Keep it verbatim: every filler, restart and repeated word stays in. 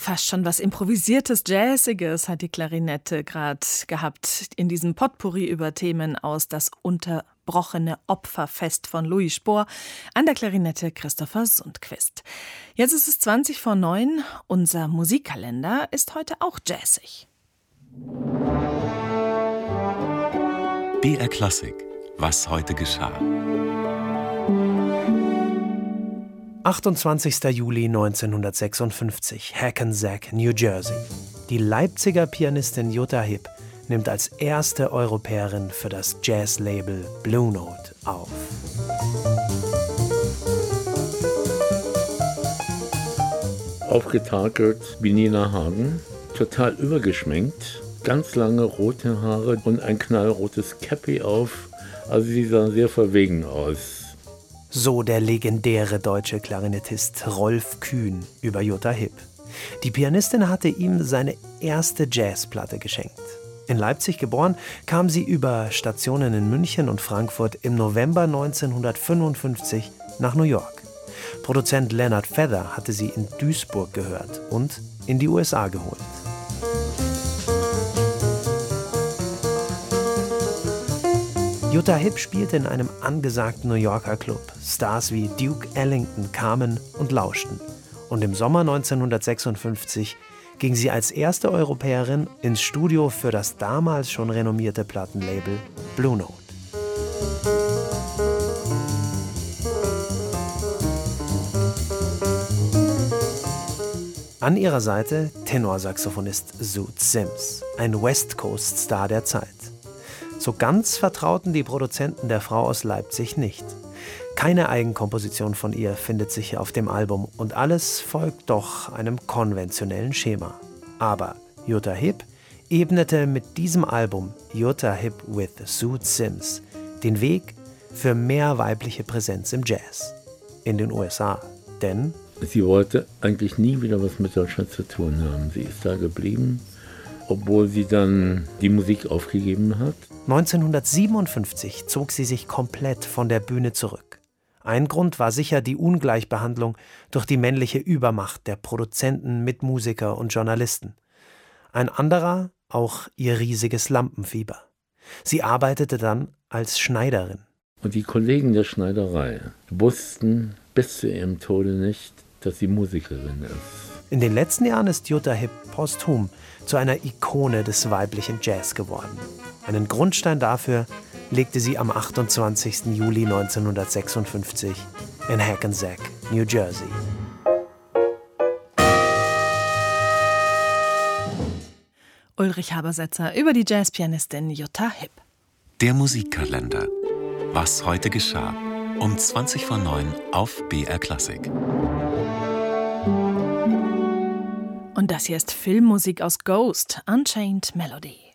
Fast schon was Improvisiertes, Jazziges hat die Klarinette gerade gehabt in diesem Potpourri über Themen aus Das unterbrochene Opferfest von Louis Spohr, an der Klarinette Christopher Sundquist. Jetzt ist es zwanzig vor neun, unser Musikkalender ist heute auch jazzig. B R Klassik, was heute geschah. achtundzwanzigster Juli neunzehnhundertsechsundfünfzig, Hackensack, New Jersey. Die Leipziger Pianistin Jutta Hipp nimmt als erste Europäerin für das Jazz-Label Blue Note auf. Aufgetakelt wie Nina Hagen, total übergeschminkt, ganz lange rote Haare und ein knallrotes Cappy auf. Also sie sah sehr verwegen aus. So der legendäre deutsche Klarinettist Rolf Kühn über Jutta Hipp. Die Pianistin hatte ihm seine erste Jazzplatte geschenkt. In Leipzig geboren, kam sie über Stationen in München und Frankfurt im November neunzehnhundertfünfundfünfzig nach New York. Produzent Leonard Feather hatte sie in Duisburg gehört und in die U S A geholt. Jutta Hipp spielte in einem angesagten New Yorker Club. Stars wie Duke Ellington kamen und lauschten. Und im Sommer neunzehnhundertsechsundfünfzig ging sie als erste Europäerin ins Studio für das damals schon renommierte Plattenlabel Blue Note. An ihrer Seite Tenorsaxophonist Zoot Sims, ein West Coast Star der Zeit. So ganz vertrauten die Produzenten der Frau aus Leipzig nicht. Keine Eigenkomposition von ihr findet sich auf dem Album und alles folgt doch einem konventionellen Schema. Aber Jutta Hipp ebnete mit diesem Album Jutta Hipp with Zoot Sims den Weg für mehr weibliche Präsenz im Jazz in den U S A. Denn sie wollte eigentlich nie wieder was mit Deutschland zu tun haben. Sie ist da geblieben, obwohl sie dann die Musik aufgegeben hat. neunzehnhundertsiebenundfünfzig zog sie sich komplett von der Bühne zurück. Ein Grund war sicher die Ungleichbehandlung durch die männliche Übermacht der Produzenten, Mitmusiker und Journalisten. Ein anderer auch ihr riesiges Lampenfieber. Sie arbeitete dann als Schneiderin. Und die Kollegen der Schneiderei wussten bis zu ihrem Tode nicht, dass sie Musikerin ist. In den letzten Jahren ist Jutta Hipp posthum zu einer Ikone des weiblichen Jazz geworden. Einen Grundstein dafür legte sie am achtundzwanzigsten Juli neunzehnhundertsechsundfünfzig in Hackensack, New Jersey. Ulrich Habersetzer über die Jazzpianistin Jutta Hipp. Der Musikkalender. Was heute geschah. Um zwanzig vor neun auf B R Klassik. Und das hier ist Filmmusik aus Ghost, Unchained Melody.